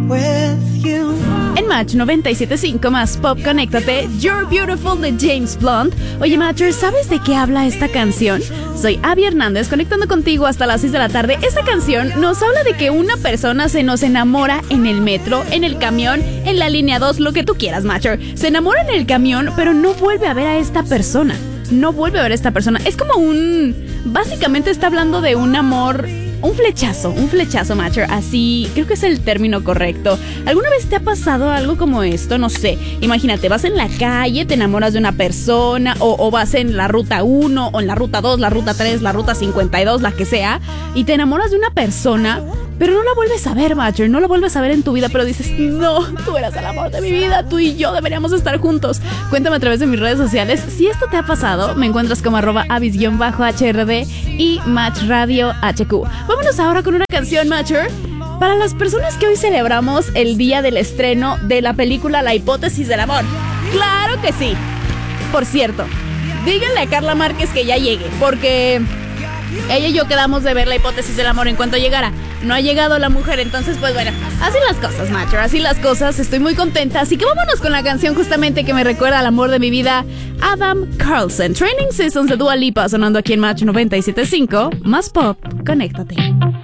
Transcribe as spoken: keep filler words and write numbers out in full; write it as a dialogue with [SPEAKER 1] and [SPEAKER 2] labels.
[SPEAKER 1] with you.
[SPEAKER 2] En Match noventa y siete punto cinco más Pop, conéctate, You're Beautiful de James Blunt. Oye, Matcher, ¿sabes de qué habla esta canción? Soy Abby Hernández, conectando contigo hasta las seis de la tarde. Esta canción nos habla de que una persona se nos enamora en el metro, en el camión, en la línea dos, lo que tú quieras, Matcher. Se enamora en el camión, pero no vuelve a ver a esta persona. No vuelve a ver a esta persona. Es como un... Básicamente está hablando de un amor... Un flechazo, un flechazo, Matcher. Así, creo que es el término correcto. ¿Alguna vez te ha pasado algo como esto? No sé, imagínate, vas en la calle, te enamoras de una persona, o, o vas en la ruta uno, o en la ruta dos, la ruta tres, la ruta cincuenta y dos, la que sea, y te enamoras de una persona, pero no la vuelves a ver, Matcher, no la vuelves a ver en tu vida, pero dices, no, tú eras el amor de mi vida, tú y yo deberíamos estar juntos. Cuéntame a través de mis redes sociales si esto te ha pasado. Me encuentras como arroba avis-H R D y Match Radio H Q. Vámonos ahora con una canción, Matcher, para las personas que hoy celebramos el día del estreno de la película La Hipótesis del Amor. ¡Claro que sí! Por cierto, díganle a Carla Márquez que ya llegue, porque ella y yo quedamos de ver La Hipótesis del Amor en cuanto llegara. No ha llegado la mujer, entonces pues bueno, así las cosas, Matcher, así las cosas. Estoy muy contenta, así que vámonos con la canción justamente que me recuerda al amor de mi vida, Adam Carlson. Training Seasons de Dua Lipa, sonando aquí en Match noventa y siete punto cinco, más Pop, conéctate.